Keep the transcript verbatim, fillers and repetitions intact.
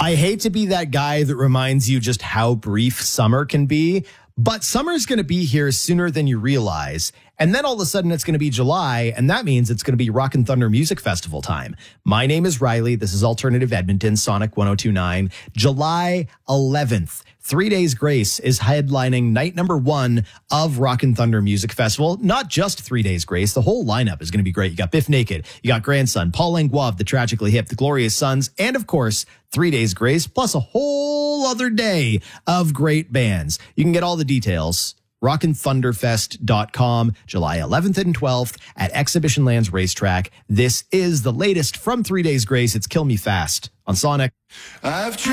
I hate to be that guy that reminds you just how brief summer can be, but summer's going to be here sooner than you realize. And then all of a sudden it's going to be July, and that means it's going to be Rock and Thunder Music Festival time. My name is Riley. This is Alternative Edmonton, Sonic one oh two point nine. July eleventh. Three Days Grace is headlining night number one of Rock and Thunder Music Festival. Not just Three Days Grace. The whole lineup is going to be great. You got Biff Naked, you got Grandson, Paul Langlois, The Tragically Hip, The Glorious Sons, and of course, Three Days Grace, plus a whole other day of great bands. You can get all the details. rock and thunder fest dot com, July eleventh and twelfth at Exhibition Lands Racetrack. This is the latest from Three Days Grace. It's Kill Me Fast on Sonic. I've